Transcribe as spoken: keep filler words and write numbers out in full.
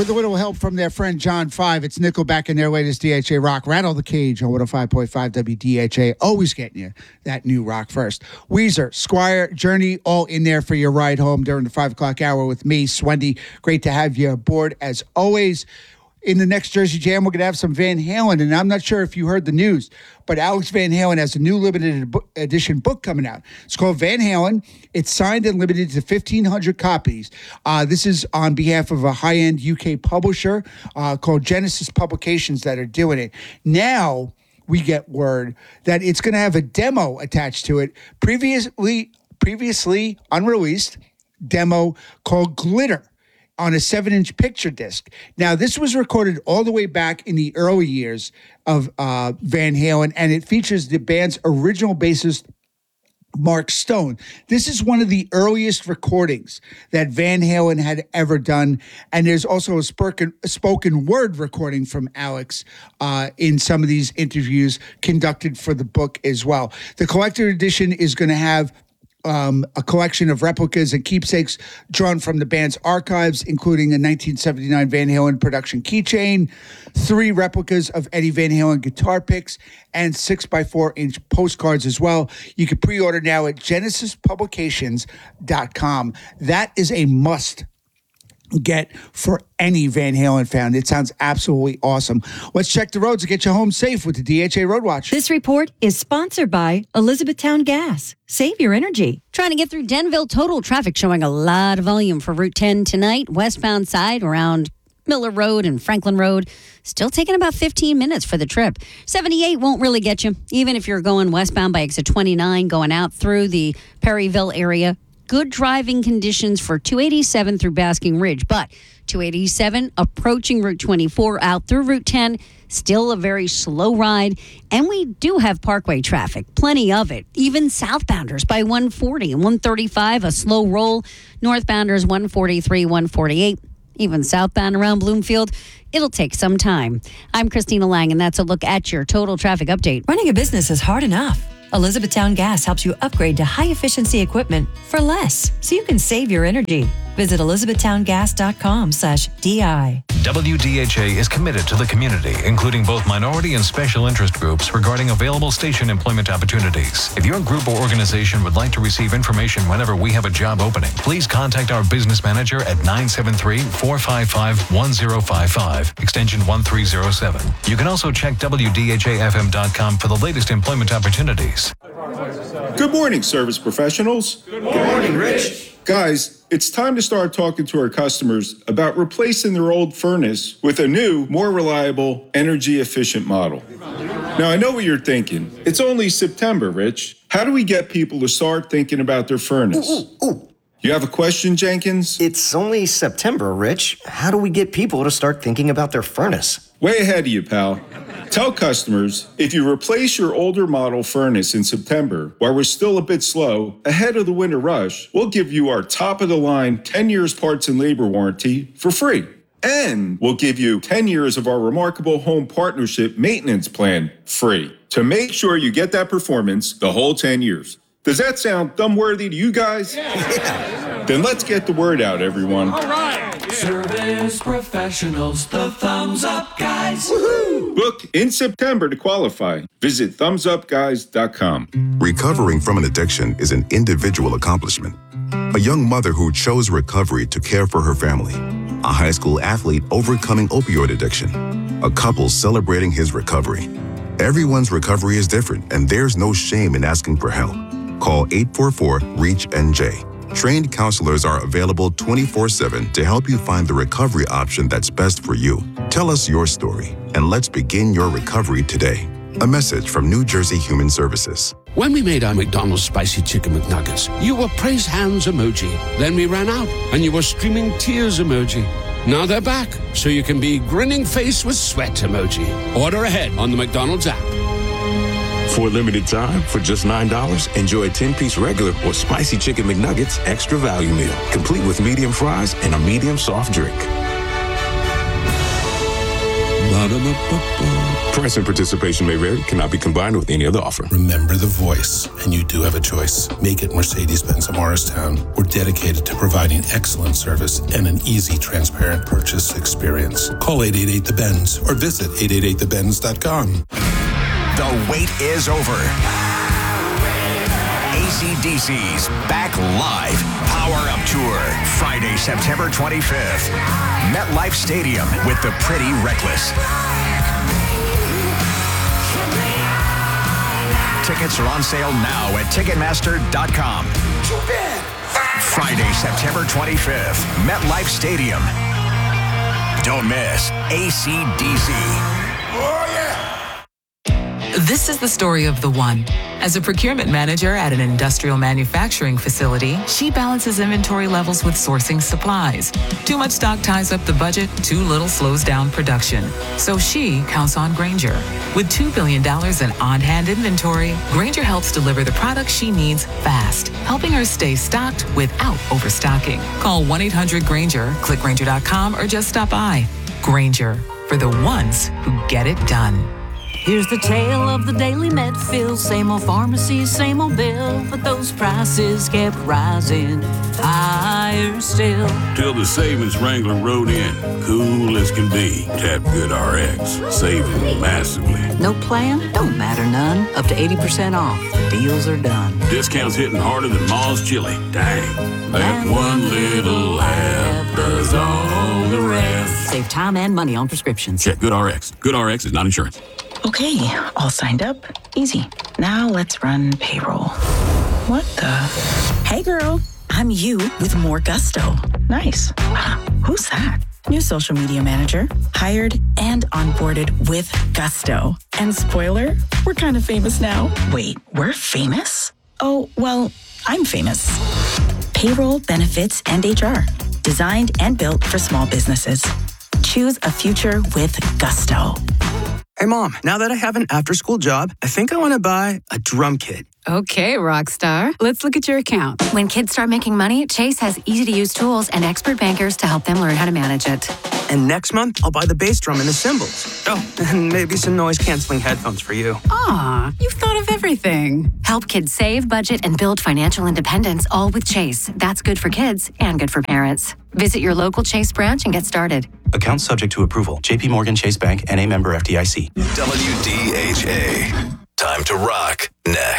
with a little help from their friend John five, it's Nickelback and their latest D H A Rock, Rattle the Cage on one oh five point five W D H A, always getting you that new rock first. Weezer, Squire, Journey, all in there for your ride home during the five o'clock hour with me, Swendy. Great to have you aboard as always. In the next Jersey Jam, we're going to have some Van Halen, and I'm not sure if you heard the news, but Alex Van Halen has a new limited edition book coming out. It's called Van Halen. It's signed and limited to fifteen hundred copies. Uh, this is on behalf of a high-end U K publisher uh, called Genesis Publications that are doing it. Now we get word that it's going to have a demo attached to it, previously previously unreleased demo called Glitter, on a seven-inch picture disc. Now, this was recorded all the way back in the early years of uh, Van Halen, and it features the band's original bassist, Mark Stone. This is one of the earliest recordings that Van Halen had ever done, and there's also a spoken, a spoken word recording from Alex uh, in some of these interviews conducted for the book as well. The collector edition is going to have Um, a collection of replicas and keepsakes drawn from the band's archives, including a nineteen seventy-nine Van Halen production keychain, three replicas of Eddie Van Halen guitar picks, and six by four inch postcards as well. You can pre-order now at genesis publications dot com. That is a must get for any Van Halen fan. It sounds absolutely awesome. Let's check the roads to get you home safe with the D H A Road Watch. This report is sponsored by Elizabethtown Gas. Save your energy. Trying to get through Denville, total traffic showing a lot of volume for Route ten tonight. Westbound side around Miller Road and Franklin Road. Still taking about fifteen minutes for the trip. seventy-eight won't really get you, even if you're going westbound by exit twenty-nine, going out through the Perryville area. Good driving conditions for two eighty-seven through Basking Ridge, but two eighty-seven approaching Route twenty-four out through Route ten, still a very slow ride. And we do have Parkway traffic, plenty of it. Even southbounders by one forty and one thirty-five, a slow roll. Northbounders one forty-three, one forty-eight. Even southbound around Bloomfield, it'll take some time. I'm Christina Lang, and that's a look at your total traffic update. Running a business is hard enough. Elizabethtown Gas helps you upgrade to high-efficiency equipment for less, so you can save your energy. Visit elizabethtowngas.com slash DI. W D H A is committed to the community, including both minority and special interest groups regarding available station employment opportunities. If your group or organization would like to receive information whenever we have a job opening, please contact our business manager at nine seven three, four five five, one zero five five, extension one three zero seven. You can also check W D H A F M dot com for the latest employment opportunities. Good morning, service professionals. Good morning, Rich. Guys, it's time to start talking to our customers about replacing their old furnace with a new, more reliable, energy-efficient model. Now, I know what you're thinking. It's only September, Rich. How do we get people to start thinking about their furnace? Ooh, ooh, ooh. You have a question, Jenkins? It's only September, Rich. How do we get people to start thinking about their furnace? Way ahead of you, pal. Tell customers, if you replace your older model furnace in September, while we're still a bit slow, ahead of the winter rush, we'll give you our top-of-the-line ten years parts and labor warranty for free. And we'll give you ten years of our remarkable home partnership maintenance plan free to make sure you get that performance the whole ten years. Does that sound thumb-worthy to you guys? Yeah. Then let's get the word out, everyone. All right. Yeah. Service professionals, the Thumbs Up Guys. Woohoo! Book in September to qualify. Visit thumbs up guys dot com. Recovering from an addiction is an individual accomplishment. A young mother who chose recovery to care for her family. A high school athlete overcoming opioid addiction. A couple celebrating his recovery. Everyone's recovery is different, and there's no shame in asking for help. Call eight four four, REACH N J. Trained counselors are available twenty-four seven to help you find the recovery option that's best for you. Tell us your story, and let's begin your recovery today. A message from New Jersey Human Services. When we made our McDonald's Spicy Chicken McNuggets, you were praise hands emoji. Then we ran out, and you were streaming tears emoji. Now they're back, so you can be grinning face with sweat emoji. Order ahead on the McDonald's app. For a limited time, for just nine dollars, enjoy a ten-piece regular or Spicy Chicken McNuggets Extra Value Meal, complete with medium fries and a medium soft drink. Ba-da-ba-ba-ba. Price and participation may vary, cannot be combined with any other offer. Remember the voice, and you do have a choice. Make it Mercedes-Benz of Morristown. We're dedicated to providing excellent service and an easy, transparent purchase experience. Call eight eight eight the Benz or visit eight eight eight the benz dot com. The wait is over. A C D C's Back Live Power Up Tour, Friday, September twenty-fifth. MetLife Stadium with the Pretty Reckless. Tickets are on sale now at Ticketmaster dot com. Friday, September twenty-fifth, MetLife Stadium. Don't miss A C D C. Oh, yeah. This is the story of the one. As a procurement manager at an industrial manufacturing facility, she balances inventory levels with sourcing supplies. Too much stock ties up the budget, too little slows down production. So she counts on Grainger. With two billion dollars in on-hand inventory, Grainger helps deliver the products she needs fast, helping her stay stocked without overstocking. Call one eight hundred Grainger, click Grainger dot com, or just stop by. Grainger, for the ones who get it done. Here's the tale of the daily Medfield. Same old pharmacy, same old bill, but those prices kept rising higher still. Till the savings Wrangler rode in, cool as can be. Tap Good R X, saving massively. No plan? Don't matter none. Up to eighty percent off. Deals are done. Discounts hitting harder than Ma's chili. Dang. That one little app does all the rest. Save time and money on prescriptions. Check Good R X. Good R X is not insurance. Okay, all signed up. Easy. Now let's run payroll. What the? Hey girl, I'm you with more gusto. Nice. Wow, who's that? New social media manager. Hired and onboarded with gusto. And spoiler, we're kind of famous now. Wait, we're famous? Oh, well, I'm famous. Payroll, benefits, and H R. Designed and built for small businesses. Choose a future with gusto. Hey, Mom, now that I have an after-school job, I think I want to buy a drum kit. Okay, Rockstar. Let's look at your account. When kids start making money, Chase has easy-to-use tools and expert bankers to help them learn how to manage it. And next month, I'll buy the bass drum and the cymbals. Oh, and maybe some noise-canceling headphones for you. Aw, you've thought of everything. Help kids save, budget, and build financial independence, all with Chase. That's good for kids and good for parents. Visit your local Chase branch and get started. Account subject to approval. J P Morgan Chase Bank, N A member F D I C. W D H A. Time to rock next.